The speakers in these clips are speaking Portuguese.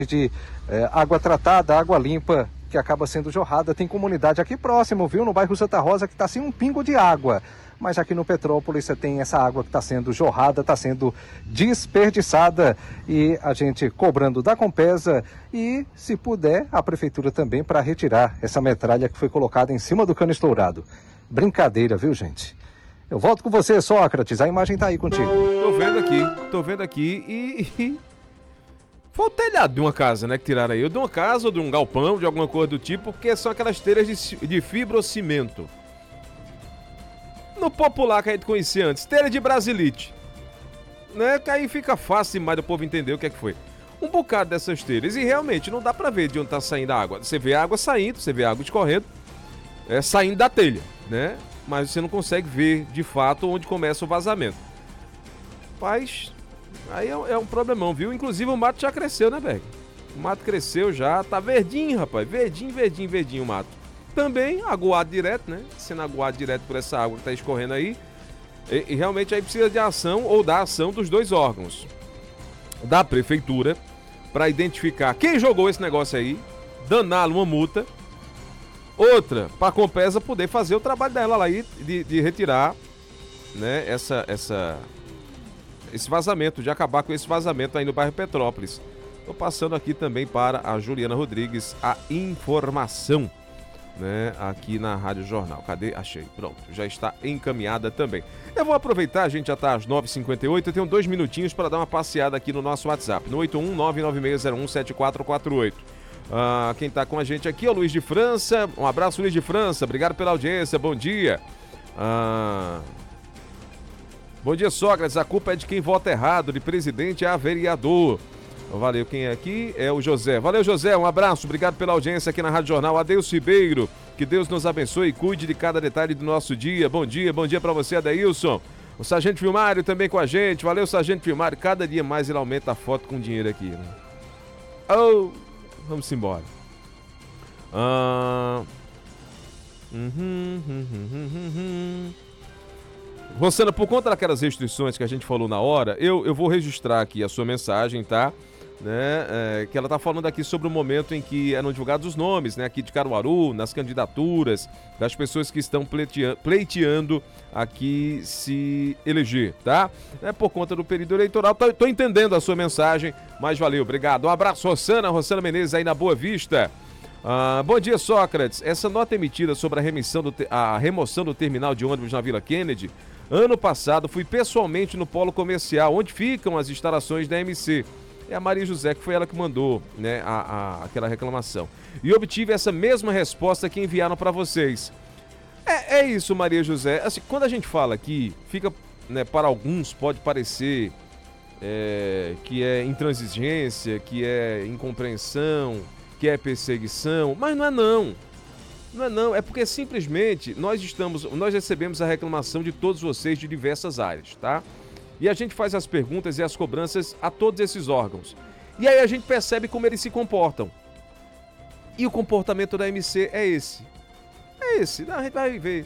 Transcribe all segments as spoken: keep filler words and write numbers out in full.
de é, água tratada, água limpa, que acaba sendo jorrada. Tem comunidade aqui próximo, viu, no bairro Santa Rosa, que está sem um pingo de água. Mas aqui no Petrópolis você tem essa água que está sendo jorrada, está sendo desperdiçada. E a gente cobrando da Compesa e, se puder, a prefeitura também para retirar essa metralha que foi colocada em cima do cano estourado. Brincadeira, viu, gente? Eu volto com você, Sócrates. A imagem tá aí contigo. Tô vendo aqui, tô vendo aqui e... e... Foi o telhado de uma casa, né, que tiraram aí. Ou de uma casa, ou de um galpão, de alguma coisa do tipo, porque são aquelas telhas de, de fibrocimento. No popular que a gente conhecia antes, telha de brasilite. Né, que aí fica fácil demais do povo entender o que é que foi. Um bocado dessas telhas, e realmente não dá pra ver de onde tá saindo a água. Você vê a água saindo, você vê a água escorrendo, é, saindo da telha, né? Mas você não consegue ver, de fato, onde começa o vazamento. Mas... aí é, é um problemão, viu? Inclusive o mato já cresceu, né, Berg? O mato cresceu já, tá verdinho, rapaz. Verdinho, verdinho, verdinho o mato. Também aguado direto, né? Sendo aguado direto por essa água que tá escorrendo aí. E, e realmente aí precisa de ação ou da ação dos dois órgãos. Da prefeitura, para identificar quem jogou esse negócio aí, daná-lo uma multa. Outra, para a Compesa poder fazer o trabalho dela lá aí, de, de retirar, né, essa... essa esse vazamento, de acabar com esse vazamento aí no bairro Petrópolis. Estou passando aqui também para a Juliana Rodrigues a informação, né, aqui na Rádio Jornal. Cadê? Achei. Pronto, já está encaminhada também. Eu vou aproveitar, a gente já está às nove e cinquenta e oito, eu tenho dois minutinhos para dar uma passeada aqui no nosso WhatsApp, no oito um nove nove seis zero um sete quatro quatro oito. Ah, quem está com a gente aqui é o Luiz de França. Um abraço, Luiz de França. Obrigado pela audiência. Bom dia. Ah... Bom dia, Sócrates. A culpa é de quem vota errado, de presidente a vereador. Valeu, quem é aqui? É o José. Valeu, José, um abraço. Obrigado pela audiência aqui na Rádio Jornal. Adeilson Ribeiro, que Deus nos abençoe e cuide de cada detalhe do nosso dia. Bom dia, bom dia pra você, Adeilson. O Sargento Filmário também com a gente. Valeu, Sargento Filmário. Cada dia mais ele aumenta a foto com dinheiro aqui, né? Oh, vamos embora. Ah... Uhum, uhum, uhum, uhum. Rosana, por conta daquelas restrições que a gente falou na hora, eu, eu vou registrar aqui a sua mensagem, tá? Né? É, que ela tá falando aqui sobre o momento em que eram divulgados os nomes, né? Aqui de Caruaru, nas candidaturas, das pessoas que estão pleiteando, pleiteando aqui se eleger, tá? É por conta do período eleitoral, tô, tô entendendo a sua mensagem, mas valeu, obrigado. Um abraço, Rosana, Rosana Menezes aí na Boa Vista. Ah, bom dia, Sócrates. Essa nota emitida sobre a, remissão do te- a remoção do terminal de ônibus na Vila Kennedy, ano passado fui pessoalmente no polo comercial, onde ficam as instalações da M C. É a Maria José, que foi ela que mandou, né, a, a, aquela reclamação. E obtive essa mesma resposta que enviaram para vocês. É, é isso, Maria José. Assim, quando a gente fala aqui, fica, né, para alguns pode parecer é, que é intransigência, que é incompreensão, que é perseguição, mas não é não. Não é não, é porque simplesmente nós estamos, nós recebemos a reclamação de todos vocês de diversas áreas, tá? E a gente faz as perguntas e as cobranças a todos esses órgãos. E aí a gente percebe como eles se comportam. E o comportamento da M C é esse. É esse, a gente vai ver.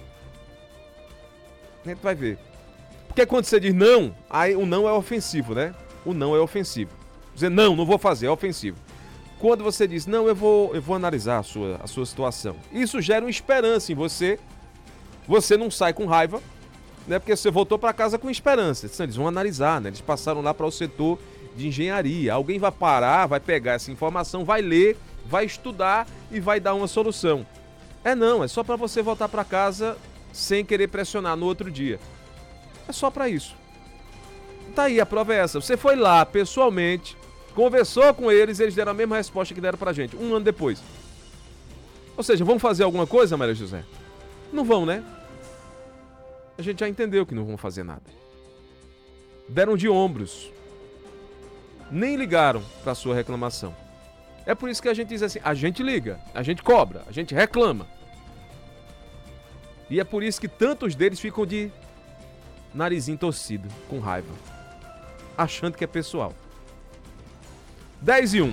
A gente vai ver. Porque quando você diz não, aí o não é ofensivo, né? O não é ofensivo. Dizer não, não vou fazer, é ofensivo. Quando você diz, não, eu vou, eu vou analisar a sua, a sua situação. Isso gera uma esperança em você. Você não sai com raiva, né? Porque você voltou para casa com esperança. Eles vão analisar, né? Eles passaram lá para o setor de engenharia. Alguém vai parar, vai pegar essa informação, vai ler, vai estudar e vai dar uma solução. É não, é só para você voltar para casa sem querer pressionar no outro dia. É só para isso. Tá aí, a prova é essa. Você foi lá pessoalmente, conversou com eles, eles deram a mesma resposta que deram pra gente, um ano depois. Ou seja, vão fazer alguma coisa, Maria José? Não vão, né? A gente já entendeu que não vão fazer nada. Deram de ombros. Nem ligaram pra sua reclamação. É por isso que a gente diz assim, a gente liga, a gente cobra, a gente reclama. E é por isso que tantos deles ficam de narizinho torcido, com raiva, achando que é pessoal. dez e um.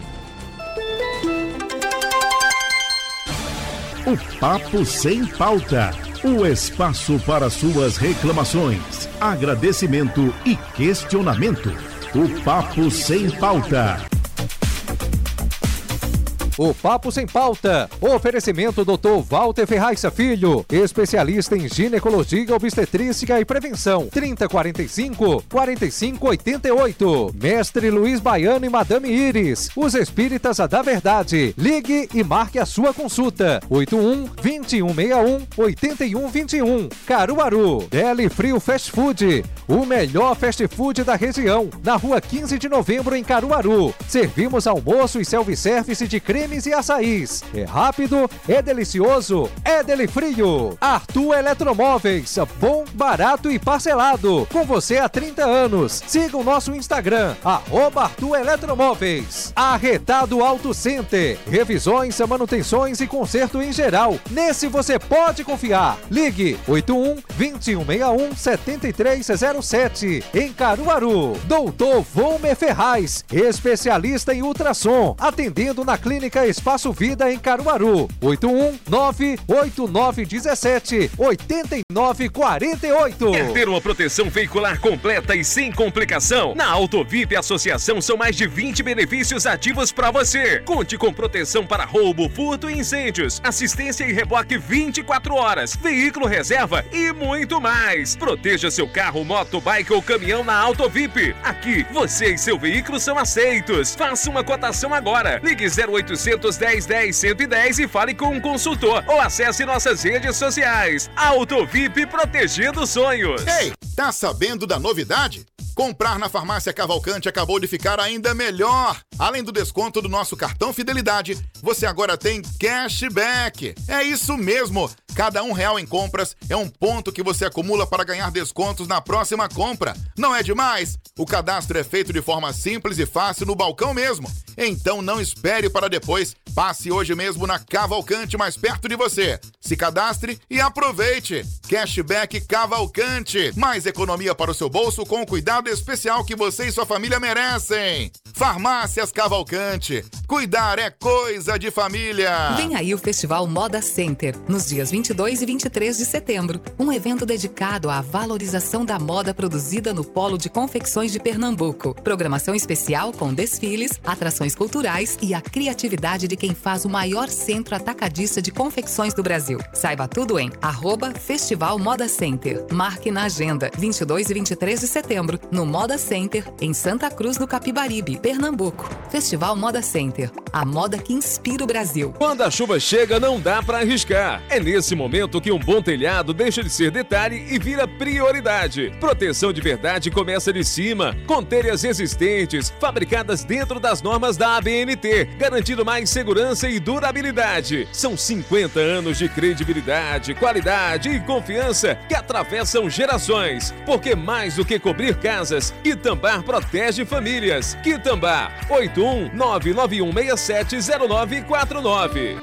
O Papo Sem Pauta. O espaço para suas reclamações, agradecimento e questionamento. O Papo Sem Pauta. o Papo Sem Pauta. Oferecimento doutor Walter Ferraz Filho, especialista em ginecologia, obstetrícia e prevenção. trinta e quarenta e cinco, quarenta e cinco oitenta e oito. Mestre Luiz Baiano e Madame Iris, os espíritas da verdade. Ligue e marque a sua consulta. oito um, vinte e um sessenta e um, oitenta e um vinte e um. Caruaru. Deli Frio Fast Food, o melhor fast food da região. Na rua quinze de novembro, em Caruaru. Servimos almoço e self-service de cremes e açaís. É rápido, é delicioso, é Deli Frio. Arthur Eletromóveis, bom, barato e parcelado. Com você há trinta anos. Siga o nosso Instagram, arroba Arthur Eletromóveis. Arretado Auto Center, revisões, manutenções e conserto em geral. Nesse você pode confiar. Ligue oito um, vinte e um sessenta e um, setenta e três zero sete. Em Caruaru. Doutor Volmer Ferraz, especialista em ultrassom, atendendo na Clínica Espaço Vida em Caruaru. oito um, nove oito nove um sete, oito nove quatro oito. Quer ter uma proteção veicular completa e sem complicação? Na Autovip Associação são mais de vinte benefícios ativos para você. Conte com proteção para roubo, furto e incêndios, assistência e reboque vinte e quatro horas, veículo reserva e muito mais. Proteja seu carro, moto, bike ou caminhão na Autovip. Aqui, você e seu veículo são aceitos. Faça uma cotação agora. Ligue zero oitocentos, dez, dez, cento e dez e fale com um consultor ou acesse nossas redes sociais. Autovip, protegendo sonhos. Ei, tá sabendo da novidade? Comprar na Farmácia Cavalcante acabou de ficar ainda melhor. Além do desconto do nosso cartão Fidelidade, você agora tem cashback. É isso mesmo. Cada um real em compras é um ponto que você acumula para ganhar descontos na próxima compra. Não é demais? O cadastro é feito de forma simples e fácil no balcão mesmo. Então não espere para depois. Passe hoje mesmo na Cavalcante mais perto de você. Se cadastre e aproveite. Cashback Cavalcante. Mais economia para o seu bolso com o cuidado especial que você e sua família merecem. Farmácias Cavalcante. Cuidar é coisa de família. Vem aí o Festival Moda Center, nos dias vinte e dois e vinte e três de setembro. Um evento dedicado à valorização da moda produzida no Polo de Confecções de Pernambuco. Programação especial com desfiles, atrações culturais e a criatividade de quem faz o maior centro atacadista de confecções do Brasil. Saiba tudo em arroba Festival Moda Center. Marque na agenda vinte e dois e vinte e três de setembro, no Moda Center, em Santa Cruz do Capibaribe, Pernambuco. Festival Moda Center, a moda que inspira o Brasil. Quando a chuva chega, não dá para arriscar. É nesse momento que um bom telhado deixa de ser detalhe e vira prioridade. Proteção de verdade começa de cima, com telhas resistentes, fabricadas dentro das normas da A B N T, garantindo mais segurança e durabilidade. São cinquenta anos de credibilidade, qualidade e confiança que atravessam gerações. Porque mais do que cobrir casas, Quitambá protege famílias. Quitambá, oito um nove nove um seis sete zero nove quatro nove.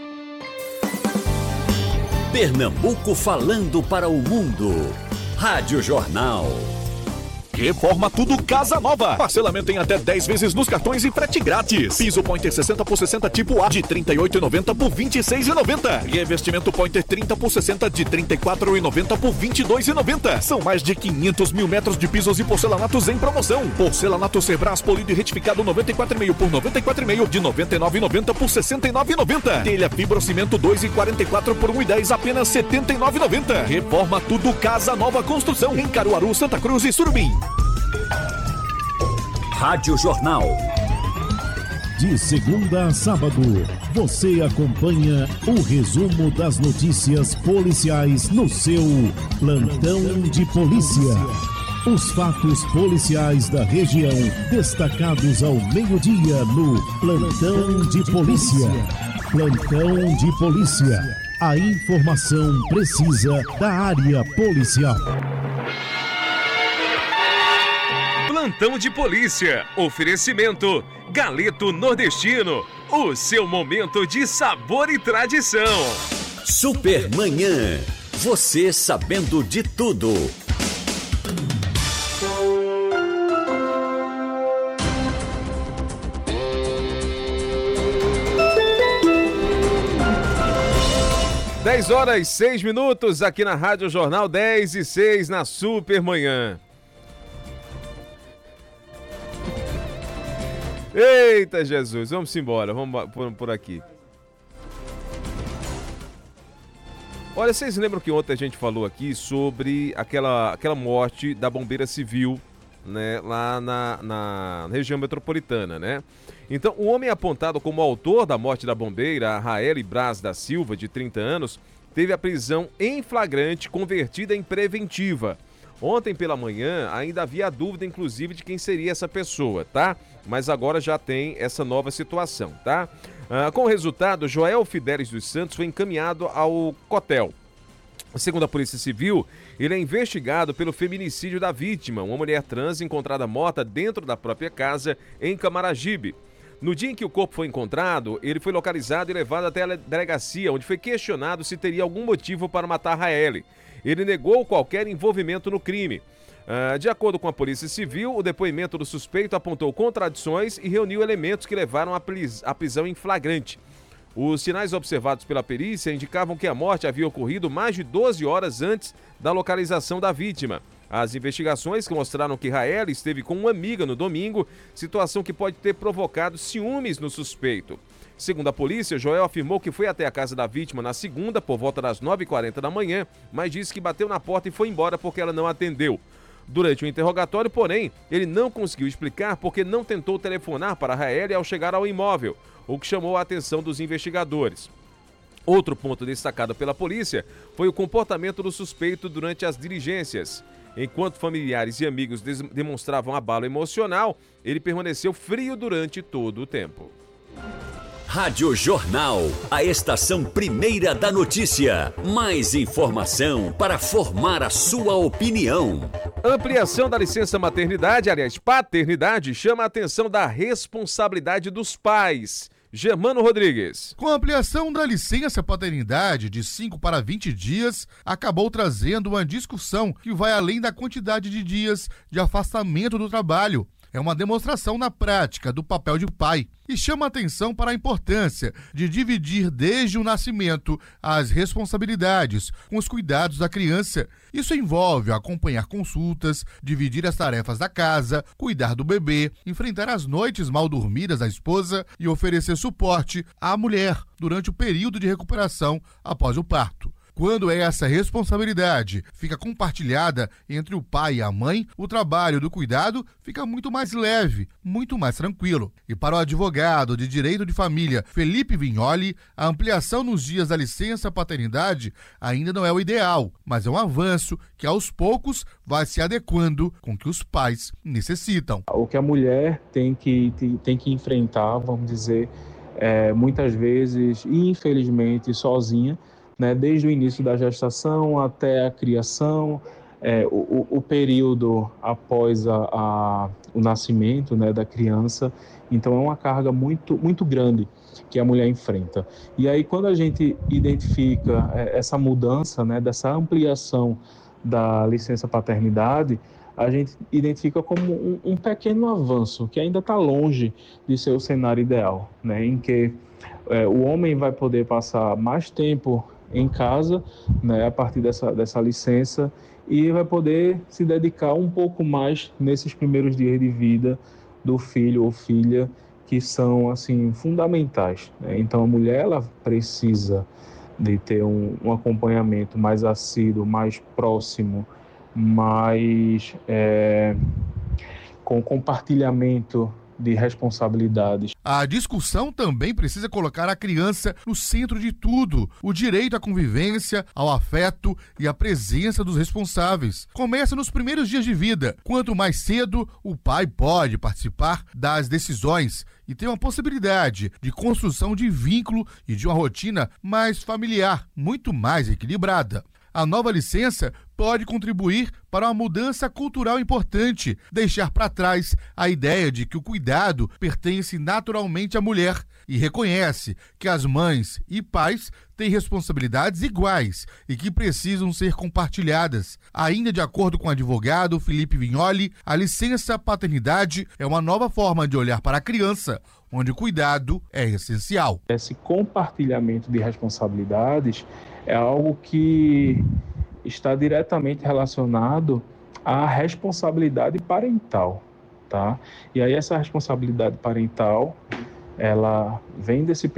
Pernambuco falando para o mundo. Rádio Jornal. Reforma Tudo Casa Nova. Parcelamento em até dez vezes nos cartões e frete grátis. Piso Pointer sessenta por sessenta tipo A de trinta e oito reais e noventa centavos por vinte e seis reais e noventa centavos. Revestimento Pointer trinta por sessenta de trinta e quatro reais e noventa centavos por vinte e dois reais e noventa centavos. São mais de quinhentos mil metros de pisos e porcelanatos em promoção. Porcelanato Cerbras polido e retificado noventa e quatro reais e meio por noventa e quatro reais e meio de noventa e nove reais e noventa centavos por sessenta e nove reais e noventa centavos. Telha Fibrocimento dois reais e quarenta e quatro centavos por um real e dez centavos apenas setenta e nove reais e noventa centavos. Reforma Tudo Casa Nova Construção em Caruaru, Santa Cruz e Surubim. Rádio Jornal. De segunda a sábado, você acompanha o resumo das notícias policiais no seu Plantão de Polícia. Os fatos policiais da região destacados ao meio-dia no Plantão de Polícia. Plantão de Polícia. A informação precisa da área policial. Plantão de Polícia. Oferecimento Galeto Nordestino. O seu momento de sabor e tradição. Supermanhã. Você sabendo de tudo. dez horas e seis minutos aqui na Rádio Jornal, dez e seis na Supermanhã. Eita Jesus, vamos embora, vamos por, por aqui. Olha, vocês lembram que ontem a gente falou aqui sobre aquela, aquela morte da bombeira civil, né, lá na, na região metropolitana, né? Então, o homem apontado como autor da morte da bombeira, a Raeli Braz da Silva, de trinta anos, teve a prisão em flagrante convertida em preventiva. Ontem pela manhã ainda havia dúvida, inclusive, de quem seria essa pessoa, tá? Mas agora já tem essa nova situação, tá? Ah, com o resultado, Joel Fidelis dos Santos foi encaminhado ao Cotel. Segundo a Polícia Civil, ele é investigado pelo feminicídio da vítima, uma mulher trans encontrada morta dentro da própria casa em Camaragibe. No dia em que o corpo foi encontrado, ele foi localizado e levado até a delegacia, onde foi questionado se teria algum motivo para matar Raeli. Ele negou qualquer envolvimento no crime. Uh, de acordo com a Polícia Civil, o depoimento do suspeito apontou contradições e reuniu elementos que levaram à pris- à prisão em flagrante. Os sinais observados pela perícia indicavam que a morte havia ocorrido mais de doze horas antes da localização da vítima. As investigações mostraram que Raeli esteve com uma amiga no domingo, situação que pode ter provocado ciúmes no suspeito. Segundo a polícia, Joel afirmou que foi até a casa da vítima na segunda, por volta das nove e quarenta da manhã, mas disse que bateu na porta e foi embora porque ela não atendeu. Durante o interrogatório, porém, ele não conseguiu explicar porque não tentou telefonar para Raeli ao chegar ao imóvel, o que chamou a atenção dos investigadores. Outro ponto destacado pela polícia foi o comportamento do suspeito durante as diligências. Enquanto familiares e amigos des- demonstravam abalo emocional, ele permaneceu frio durante todo o tempo. Rádio Jornal, a estação primeira da notícia. Mais informação para formar a sua opinião. Ampliação da licença maternidade, aliás, paternidade, chama a atenção da responsabilidade dos pais. Germano Rodrigues. Com a ampliação da licença paternidade de cinco para vinte dias, acabou trazendo uma discussão que vai além da quantidade de dias de afastamento do trabalho. É uma demonstração na prática do papel de pai e chama atenção para a importância de dividir desde o nascimento as responsabilidades com os cuidados da criança. Isso envolve acompanhar consultas, dividir as tarefas da casa, cuidar do bebê, enfrentar as noites mal dormidas da esposa e oferecer suporte à mulher durante o período de recuperação após o parto. Quando essa responsabilidade fica compartilhada entre o pai e a mãe, o trabalho do cuidado fica muito mais leve, muito mais tranquilo. E para o advogado de direito de família Felipe Vignoli, a ampliação nos dias da licença paternidade ainda não é o ideal, mas é um avanço que aos poucos vai se adequando com o que os pais necessitam. O que a mulher tem que, tem que enfrentar, vamos dizer, é, muitas vezes, infelizmente, sozinha, né, desde o início da gestação até a criação, é, o, o período após a, a, o nascimento, né, da criança. Então é uma carga muito, muito grande que a mulher enfrenta. E aí quando a gente identifica essa mudança, né, dessa ampliação da licença paternidade, a gente identifica como um, um pequeno avanço, que ainda está longe de ser o cenário ideal, né, em que é, o homem vai poder passar mais tempo em casa, né, a partir dessa, dessa licença, e vai poder se dedicar um pouco mais nesses primeiros dias de vida do filho ou filha, que são assim fundamentais, né? Então a mulher ela precisa de ter um, um acompanhamento mais assíduo, mais próximo, mais é, com compartilhamento de responsabilidades. A discussão também precisa colocar a criança no centro de tudo. O direito à convivência, ao afeto e à presença dos responsáveis. Começa nos primeiros dias de vida. Quanto mais cedo, o pai pode participar das decisões e ter uma possibilidade de construção de vínculo e de uma rotina mais familiar, muito mais equilibrada. A nova licença pode contribuir para uma mudança cultural importante, deixar para trás a ideia de que o cuidado pertence naturalmente à mulher e reconhece que as mães e pais têm responsabilidades iguais e que precisam ser compartilhadas. Ainda de acordo com o advogado Felipe Vignoli, a licença paternidade é uma nova forma de olhar para a criança, onde o cuidado é essencial. Esse compartilhamento de responsabilidades é algo que está diretamente relacionado à responsabilidade parental, tá? E aí essa responsabilidade parental, ela vem desse